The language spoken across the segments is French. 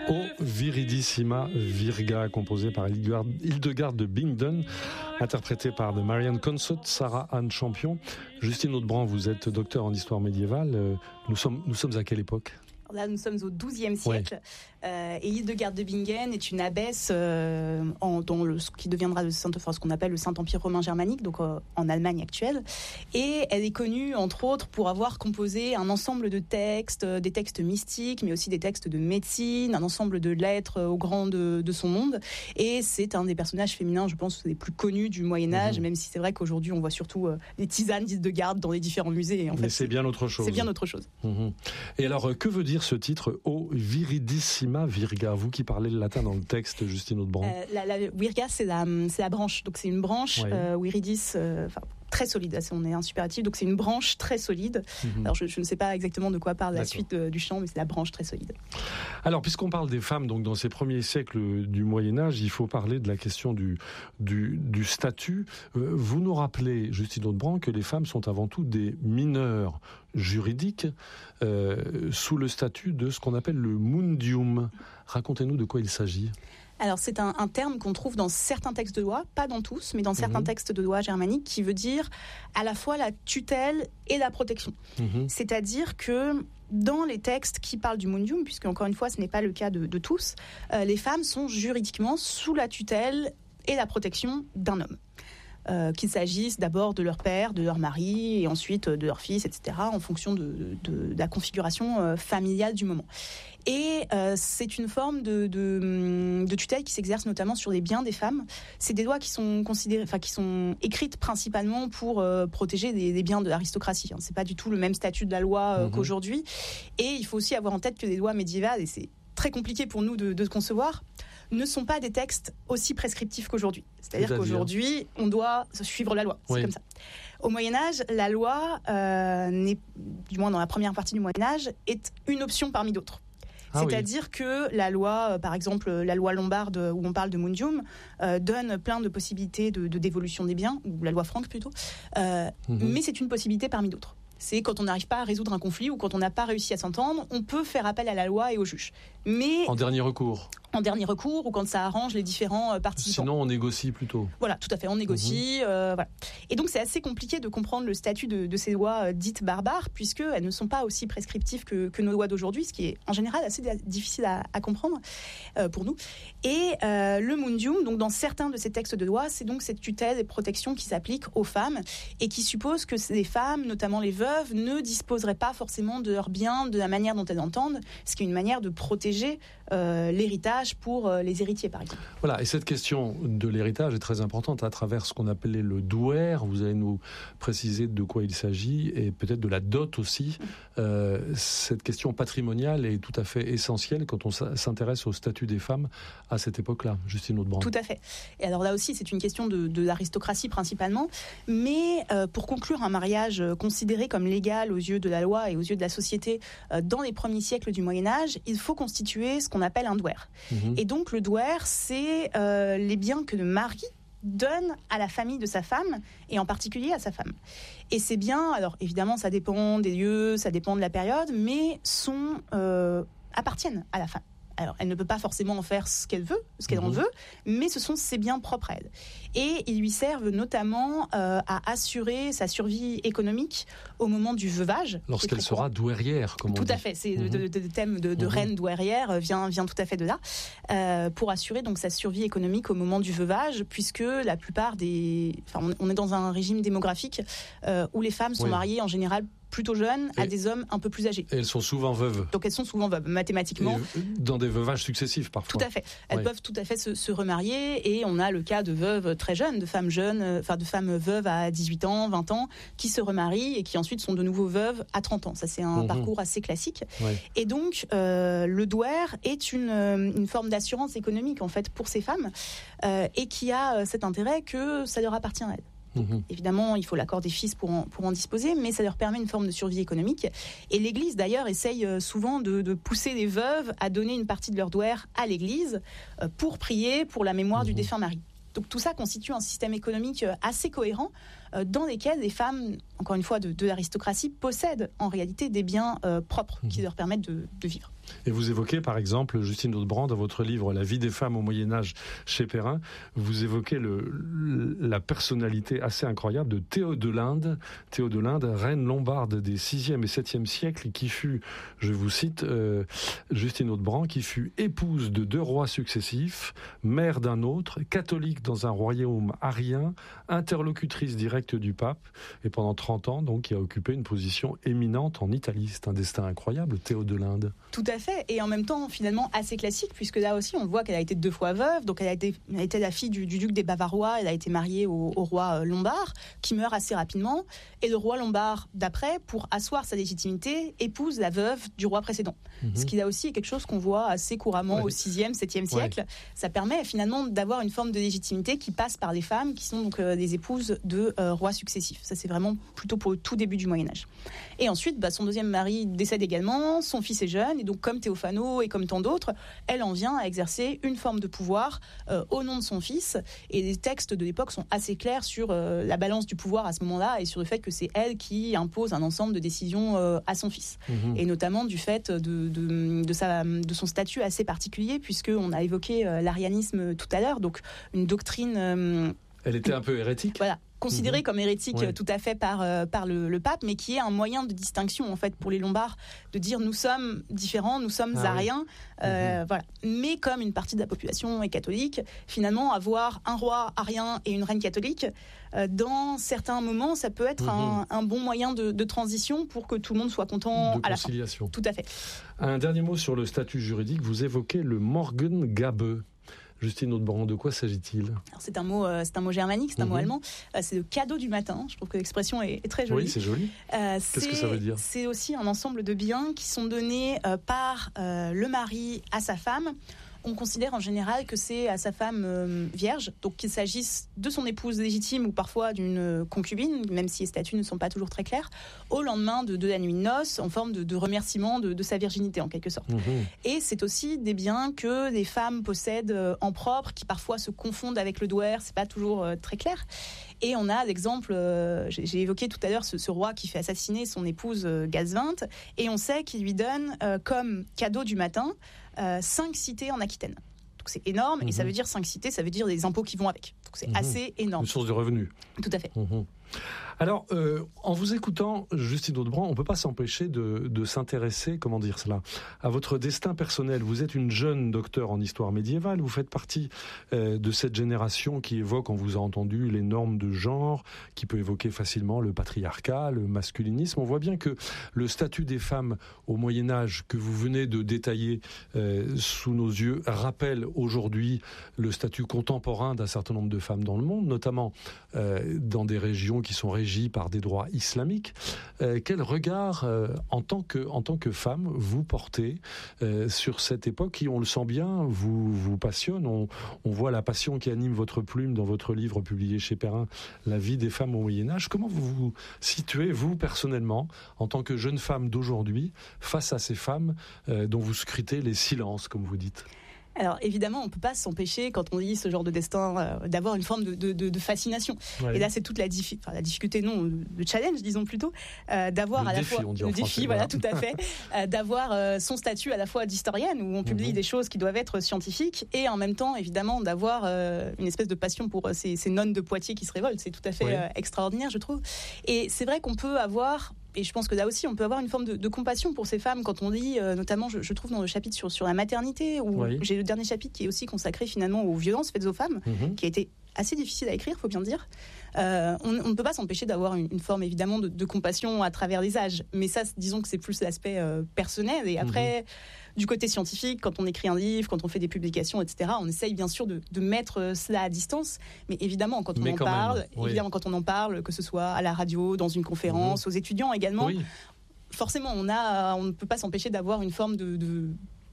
O Viridissima Virga, composé par Hildegard de Bingen, interprété par de Marianne Consott, Sarah Anne Champion. Justine Audebrandt, vous êtes docteur en histoire médiévale. Nous sommes à quelle époque ? Là, nous sommes au XIIe siècle. Et Hildegard de Bingen est une abbesse dans ce qui deviendra ce qu'on appelle le Saint-Empire romain germanique, donc en Allemagne actuelle. Et elle est connue, entre autres, pour avoir composé un ensemble de textes, des textes mystiques, mais aussi des textes de médecine, un ensemble de lettres aux grands de son monde. Et c'est un des personnages féminins, je pense, les plus connus du Moyen-Âge, même si c'est vrai qu'aujourd'hui, on voit surtout les tisanes d'Hildegard dans les différents musées. Et mais c'est bien autre chose. C'est bien autre chose. Et alors, que veut dire ce titre, O Viridissima Virga, vous qui parlez le latin dans le texte, Justine Audebrandt? La virga, c'est la branche. Donc c'est une branche, viridis, très solide. On est un superlatif, donc c'est une branche très solide. Alors je ne sais pas exactement de quoi parle la suite du chant, mais c'est la branche très solide. Alors, puisqu'on parle des femmes, donc dans ces premiers siècles du Moyen-Âge, il faut parler de la question du statut. Vous nous rappelez, Justine Audebrandt, que les femmes sont avant tout des mineurs juridiques sous le statut de ce qu'on appelle le mundium. Racontez-nous de quoi il s'agit. Alors c'est un terme qu'on trouve dans certains textes de loi, pas dans tous, mais dans certains textes de loi germaniques, qui veut dire à la fois la tutelle et la protection. C'est-à-dire que dans les textes qui parlent du mundium, puisque encore une fois ce n'est pas le cas de tous, les femmes sont juridiquement sous la tutelle et la protection d'un homme. Qu'il s'agisse d'abord de leur père, de leur mari, et ensuite de leur fils, etc., en fonction de la configuration familiale du moment. Et c'est une forme de tutelle qui s'exerce notamment sur les biens des femmes. C'est des lois qui sont écrites principalement pour protéger des biens de l'aristocratie. C'est pas du tout le même statut de la loi qu'aujourd'hui. Et il faut aussi avoir en tête que les lois médiévales, et c'est très compliqué pour nous de concevoir, ne sont pas des textes aussi prescriptifs qu'aujourd'hui. C'est-à-dire qu'aujourd'hui, on doit suivre la loi. C'est comme ça. Au Moyen-Âge, la loi, du moins dans la première partie du Moyen-Âge, est une option parmi d'autres. C'est-à-dire que la loi, par exemple, la loi lombarde, où on parle de mundium, donne plein de possibilités de dévolution des biens, ou la loi franque plutôt, mais c'est une possibilité parmi d'autres. C'est quand on n'arrive pas à résoudre un conflit ou quand on n'a pas réussi à s'entendre, on peut faire appel à la loi et au juge. Mais en dernier recours. En dernier recours ou quand ça arrange les différents participants. Sinon, on négocie plutôt. Voilà, tout à fait, on négocie. Voilà. Et donc, c'est assez compliqué de comprendre le statut de ces lois dites barbares, puisqu'elles ne sont pas aussi prescriptives que nos lois d'aujourd'hui, ce qui est en général assez difficile à comprendre pour nous. Et le mundium, donc dans certains de ces textes de loi, c'est donc cette tutelle et protection qui s'applique aux femmes et qui suppose que les femmes, notamment les veuves, ne disposeraient pas forcément de leurs biens de la manière dont elles entendent, ce qui est une manière de protéger l'héritage pour les héritiers, par exemple. Voilà, et cette question de l'héritage est très importante à travers ce qu'on appelait le douaire. Vous allez nous préciser de quoi il s'agit et peut-être de la dot aussi. Cette question patrimoniale est tout à fait essentielle quand on s'intéresse au statut des femmes à cette époque-là, Justine Audebrandt. Tout à fait. Et alors là aussi, c'est une question de l'aristocratie principalement, mais pour conclure un mariage considéré comme légal aux yeux de la loi et aux yeux de la société dans les premiers siècles du Moyen-Âge, il faut constituer ce qu'on appelle un douaire. Et donc le douaire, c'est les biens que le mari donne à la famille de sa femme, et en particulier à sa femme. Et ces biens, alors évidemment ça dépend des lieux, ça dépend de la période, mais appartiennent à la femme. Alors, elle ne peut pas forcément en faire ce qu'elle en veut, mais ce sont ses biens propres à elle. Et ils lui servent notamment à assurer sa survie économique au moment du veuvage. Lorsqu'elle sera douairière, comme on dit. Tout à fait. C'est le thème de reine douairière vient tout à fait de là, pour assurer donc sa survie économique au moment du veuvage, puisque la plupart on est dans un régime démographique où les femmes sont mariées en général plutôt jeunes à des hommes un peu plus âgés. Et elles sont souvent veuves. Donc elles sont souvent veuves, mathématiquement. Et dans des veuvages successifs parfois. Tout à fait. Elles peuvent tout à fait se remarier, et on a le cas de veuves très jeunes, de femmes veuves à 18 ans, 20 ans, qui se remarient et qui ensuite sont de nouveau veuves à 30 ans. Ça, c'est un parcours assez classique. Et donc, le douaire est une forme d'assurance économique, en fait, pour ces femmes, et qui a cet intérêt que ça leur appartient à elles. Évidemment, il faut l'accord des fils pour en disposer, mais ça leur permet une forme de survie économique. Et l'Église, d'ailleurs, essaye souvent de pousser les veuves à donner une partie de leur douaire à l'Église pour prier pour la mémoire du défunt mari. Donc tout ça constitue un système économique assez cohérent dans lequel les femmes, encore une fois, de l'aristocratie, possèdent en réalité des biens propres qui leur permettent de vivre. Et vous évoquez, par exemple, Justine Hautebrand, dans votre livre « La vie des femmes au Moyen-Âge » chez Perrin, vous évoquez la personnalité assez incroyable de Théodelinde, reine lombarde des 6e et 7e siècles, qui fut, je vous cite, Justine Hautebrand, qui fut épouse de 2 rois successifs, mère d'un autre, catholique dans un royaume arien, interlocutrice directe du pape, et pendant 30 ans, donc, qui a occupé une position éminente en Italie. C'est un destin incroyable, Théodelinde. Tout à fait, et en même temps, finalement, assez classique, puisque là aussi, on voit qu'elle a été 2 fois veuve, donc elle a été la fille du duc des Bavarois, elle a été mariée au roi lombard, qui meurt assez rapidement, et le roi lombard d'après, pour asseoir sa légitimité, épouse la veuve du roi précédent. Ce qui là aussi est quelque chose qu'on voit assez couramment au 6e, 7e siècle. Ça permet finalement d'avoir une forme de légitimité qui passe par les femmes, qui sont donc des épouses de rois successifs. Ça, c'est vraiment plutôt pour le tout début du Moyen-Âge. Et ensuite, son 2e mari décède également, son fils est jeune, et donc comme Théophano et comme tant d'autres, elle en vient à exercer une forme de pouvoir au nom de son fils. Et les textes de l'époque sont assez clairs sur la balance du pouvoir à ce moment-là, et sur le fait que c'est elle qui impose un ensemble de décisions à son fils. Et notamment du fait de son statut assez particulier, puisqu'on a évoqué l'arianisme tout à l'heure, donc une doctrine... Elle était un peu hérétique. Voilà, considérée comme hérétique tout à fait par le pape, mais qui est un moyen de distinction en fait pour les Lombards, de dire nous sommes différents, nous sommes ariens, voilà. Mais comme une partie de la population est catholique, finalement avoir un roi arien et une reine catholique, dans certains moments, ça peut être un bon moyen de transition pour que tout le monde soit content à la fin. Tout à fait. Un dernier mot sur le statut juridique, vous évoquez le Morgengabe. Justine Hautebrand, de quoi s'agit-il ? Alors c'est un mot germanique, c'est un mot allemand. C'est le cadeau du matin. Je trouve que l'expression est très jolie. Oui, c'est joli. Qu'est-ce que ça veut dire ? C'est aussi un ensemble de biens qui sont donnés par le mari à sa femme. On considère en général que c'est à sa femme vierge, donc qu'il s'agisse de son épouse légitime ou parfois d'une concubine, même si les statuts ne sont pas toujours très clairs, au lendemain de la nuit de noces, en forme de remerciement de sa virginité en quelque sorte. Et c'est aussi des biens que les femmes possèdent en propre, qui parfois se confondent avec le douaire, c'est pas toujours très clair. Et on a l'exemple, j'ai évoqué tout à l'heure ce roi qui fait assassiner son épouse Galswinthe, et on sait qu'il lui donne comme cadeau du matin 5 cités en Aquitaine. Donc c'est énorme, et ça veut dire 5 cités, ça veut dire les impôts qui vont avec. Donc c'est assez énorme. Une source de revenus. Tout à fait. Alors, en vous écoutant, Justine Hautebrand, on ne peut pas s'empêcher de s'intéresser, comment dire cela, à votre destin personnel. Vous êtes une jeune docteure en histoire médiévale, vous faites partie de cette génération qui évoque, on vous a entendu, les normes de genre, qui peut évoquer facilement le patriarcat, le masculinisme. On voit bien que le statut des femmes au Moyen-Âge, que vous venez de détailler sous nos yeux, rappelle aujourd'hui le statut contemporain d'un certain nombre de femmes dans le monde, notamment dans des régions qui sont régies par des droits islamiques. Quel regard, en tant que femme, vous portez sur cette époque qui, on le sent bien, vous passionne. On voit la passion qui anime votre plume dans votre livre publié chez Perrin, La vie des femmes au Moyen-Âge. Comment vous vous situez, vous, personnellement, en tant que jeune femme d'aujourd'hui, face à ces femmes dont vous scrutez les silences, comme vous dites ? Alors évidemment, on ne peut pas s'empêcher, quand on lit ce genre de destin, d'avoir une forme de fascination. Ouais. Et là, c'est toute la difficulté, non, le challenge, disons plutôt, d'avoir le à la défi, fois on dit le en défi, français, voilà, tout à fait, d'avoir son statut à la fois d'historienne, où on publie des choses qui doivent être scientifiques, et en même temps, évidemment, d'avoir une espèce de passion pour ces nonnes de Poitiers qui se révoltent. C'est tout à fait extraordinaire, je trouve. Et c'est vrai qu'on peut avoir... Et je pense que là aussi, on peut avoir une forme de compassion pour ces femmes quand on lit, notamment, je trouve dans le chapitre sur la maternité, où j'ai le dernier chapitre qui est aussi consacré finalement aux violences faites aux femmes, qui a été assez difficile à écrire, faut bien le dire. On ne peut pas s'empêcher d'avoir une forme évidemment de compassion à travers les âges, mais ça, disons que c'est plus l'aspect personnel. Et après, du côté scientifique, quand on écrit un livre, quand on fait des publications, etc., on essaye bien sûr de mettre cela à distance, mais évidemment quand on en parle, que ce soit à la radio, dans une conférence, aux étudiants également, forcément on ne peut pas s'empêcher d'avoir une forme de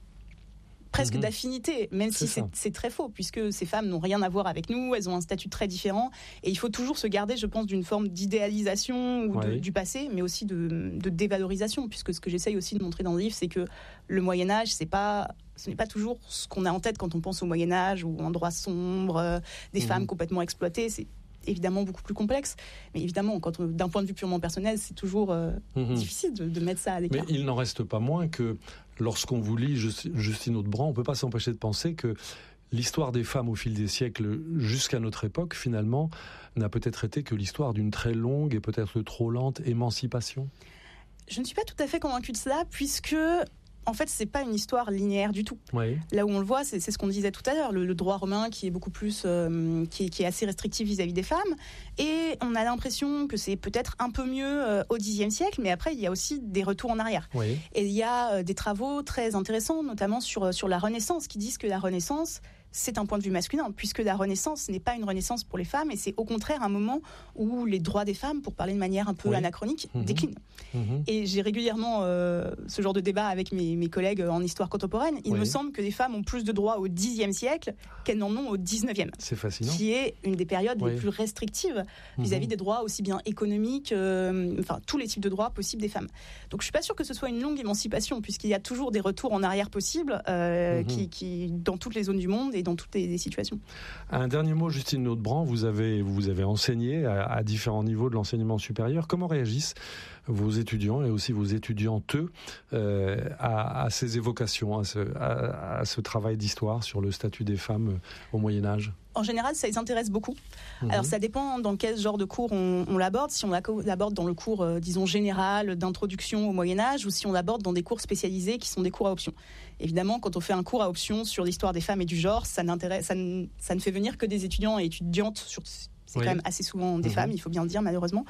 presque d'affinité, même si c'est très faux, puisque ces femmes n'ont rien à voir avec nous, elles ont un statut très différent, et il faut toujours se garder, je pense, d'une forme d'idéalisation du passé, mais aussi de dévalorisation, puisque ce que j'essaye aussi de montrer dans le livre, c'est que le Moyen-Âge, ce n'est pas toujours ce qu'on a en tête quand on pense au Moyen-Âge, ou un droit sombre, des femmes complètement exploitées, c'est évidemment beaucoup plus complexe, mais évidemment, d'un point de vue purement personnel, c'est toujours difficile de mettre ça à l'écart. Mais il n'en reste pas moins que Lorsqu'on vous lit Justine Audebrandt, on ne peut pas s'empêcher de penser que l'histoire des femmes au fil des siècles jusqu'à notre époque, finalement, n'a peut-être été que l'histoire d'une très longue et peut-être trop lente émancipation. Je ne suis pas tout à fait convaincue de cela, puisque... En fait, c'est pas une histoire linéaire du tout. Oui. Là où on le voit, c'est ce qu'on disait tout à l'heure, le droit romain qui est beaucoup plus, qui est assez restrictif vis-à-vis des femmes. Et on a l'impression que c'est peut-être un peu mieux au Xe siècle, mais après, il y a aussi des retours en arrière. Oui. Et il y a des travaux très intéressants, notamment sur la Renaissance, qui disent que la Renaissance, c'est un point de vue masculin, puisque la Renaissance n'est pas une Renaissance pour les femmes, et c'est au contraire un moment où les droits des femmes, pour parler de manière un peu anachronique, déclinent. Et j'ai régulièrement ce genre de débat avec mes collègues en histoire contemporaine. Il me semble que les femmes ont plus de droits au Xe siècle qu'elles n'en ont au XIXe. C'est fascinant. Qui est une des périodes les plus restrictives vis-à-vis des droits aussi bien économiques, enfin tous les types de droits possibles des femmes. Donc je suis pas sûre que ce soit une longue émancipation, puisqu'il y a toujours des retours en arrière possibles qui dans toutes les zones du monde et dans toutes les situations. Un dernier mot, Justine Audebrandt, vous avez enseigné à différents niveaux de l'enseignement supérieur. Comment réagissent vos étudiants et aussi vos étudiantes à ces évocations, à ce travail d'histoire sur le statut des femmes au Moyen-Âge ? En général, ça les intéresse beaucoup. Alors, ça dépend dans quel genre de cours on l'aborde. Si on l'aborde dans le cours, disons, général, d'introduction au Moyen-Âge, ou si on l'aborde dans des cours spécialisés qui sont des cours à option. Évidemment, quand on fait un cours à option sur l'histoire des femmes et du genre, ça ne fait venir que des étudiants et étudiantes sur... C'est quand même assez souvent des femmes, il faut bien le dire, malheureusement,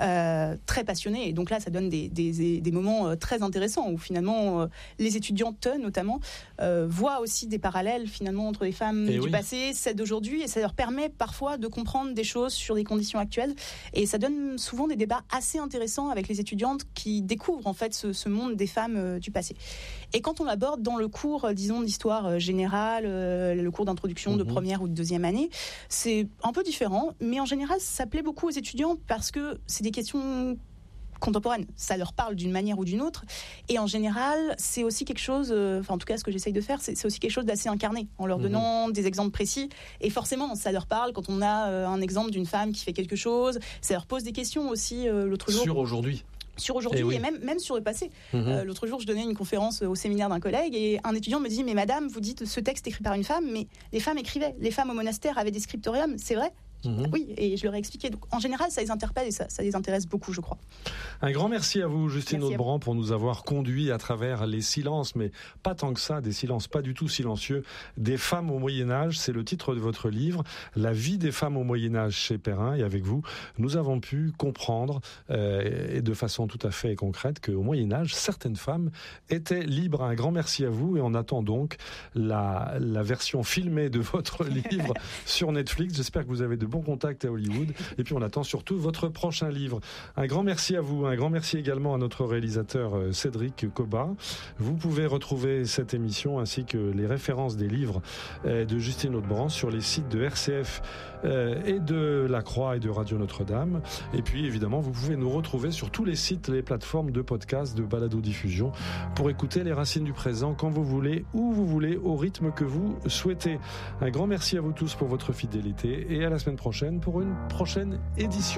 très passionnées. Et donc là, ça donne des moments très intéressants où finalement, les étudiantes, notamment, voient aussi des parallèles finalement entre les femmes du passé, celles d'aujourd'hui, et ça leur permet parfois de comprendre des choses sur les conditions actuelles. Et ça donne souvent des débats assez intéressants avec les étudiantes qui découvrent en fait ce monde des femmes du passé. Et quand on l'aborde dans le cours, disons, d'histoire générale, le cours d'introduction de première ou de deuxième année, c'est un peu différent. Mais en général, ça plaît beaucoup aux étudiants parce que c'est des questions contemporaines. Ça leur parle d'une manière ou d'une autre. Et en général, c'est aussi quelque chose, en tout cas, ce que j'essaye de faire, c'est aussi quelque chose d'assez incarné, en leur donnant des exemples précis. Et forcément, ça leur parle quand on a un exemple d'une femme qui fait quelque chose. Ça leur pose des questions aussi l'autre jour. Sur aujourd'hui et même sur le passé. L'autre jour, je donnais une conférence au séminaire d'un collègue et un étudiant me dit « Mais madame, vous dites ce texte écrit par une femme, mais les femmes écrivaient. Les femmes au monastère avaient des scriptoriums, c'est vrai ?» Oui, et je leur ai expliqué. Donc, en général, ça les interpelle et ça les intéresse beaucoup, je crois. Un grand merci à vous, Justine Audebrandt, pour nous avoir conduits à travers les silences, mais pas tant que ça, des silences pas du tout silencieux, des femmes au Moyen-Âge. C'est le titre de votre livre, La vie des femmes au Moyen-Âge chez Perrin. Et avec vous, nous avons pu comprendre, et de façon tout à fait concrète, qu'au Moyen-Âge, certaines femmes étaient libres. Un grand merci à vous et on attend donc la version filmée de votre livre sur Netflix. J'espère que vous avez de bons contacts à Hollywood. Et puis on attend surtout votre prochain livre. Un grand merci à vous. Un grand merci également à notre réalisateur Cédric Cobat. Vous pouvez retrouver cette émission ainsi que les références des livres de Justine Audebrandt sur les sites de RCF et de La Croix et de Radio Notre-Dame. Et puis évidemment, vous pouvez nous retrouver sur tous les sites, les plateformes de podcast, de balado-diffusion pour écouter les racines du présent quand vous voulez, où vous voulez, au rythme que vous souhaitez. Un grand merci à vous tous pour votre fidélité et à la semaine prochaine pour une prochaine édition.